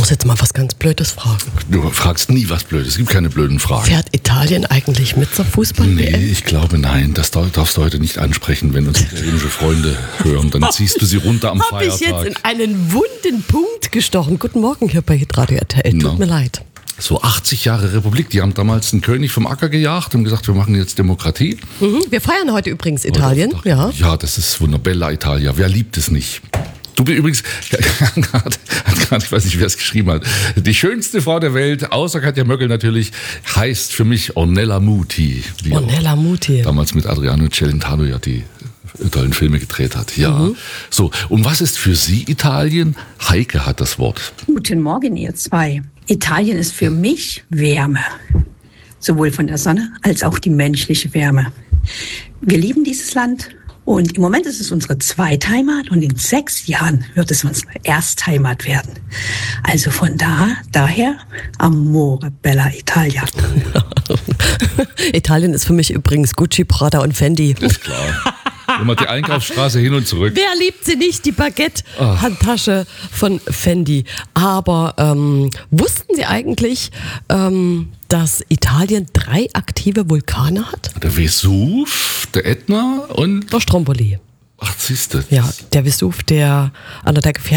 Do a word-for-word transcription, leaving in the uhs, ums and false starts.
muss jetzt mal was ganz Blödes fragen. Du fragst nie was Blödes, es gibt keine blöden Fragen. Fährt Italien eigentlich mit zur Fußball-W M? Nee, ich glaube nein. Das darfst du heute nicht ansprechen. Wenn uns italienische Freunde hören, dann ziehst du sie runter am Hab Feiertag. Habe ich jetzt in einen wunden Punkt gestochen. Guten Morgen hier bei Hitradio R T L. Tut No. mir leid. So achtzig Jahre Republik, die haben damals einen König vom Acker gejagt und gesagt, wir machen jetzt Demokratie. Mhm. Wir feiern heute übrigens Italien. Doch, Ja. ja, das ist wunderbar. Bella Italia. Wer liebt es nicht? Du bist übrigens, ich weiß nicht, wer es geschrieben hat, die schönste Frau der Welt, außer Katja Möckel natürlich, heißt für mich Ornella Muti. Die Ornella Muti. Damals mit Adriano Celentano ja die tollen Filme gedreht hat. Ja. Mhm. So, und was ist für Sie Italien? Heike hat das Wort. Guten Morgen, ihr zwei. Italien ist für mich Wärme. Sowohl von der Sonne als auch die menschliche Wärme. Wir lieben dieses Land. Und im Moment ist es unsere Zweitheimat und in sechs Jahren wird es unsere Erstheimat werden. Also von da, daher, Amore Bella Italia. Italien ist für mich übrigens Gucci, Prada und Fendi. Ist klar. Immer die Einkaufsstraße hin und zurück. Wer liebt sie nicht, die Baguette-Handtasche von Fendi. Aber ähm, wussten Sie eigentlich, ähm, dass Italien drei aktive Vulkane hat? Der Vesuv, der Ätna und Der Stromboli. Ach, siehste. Ja, der Vesuv, der einer der gefährlichsten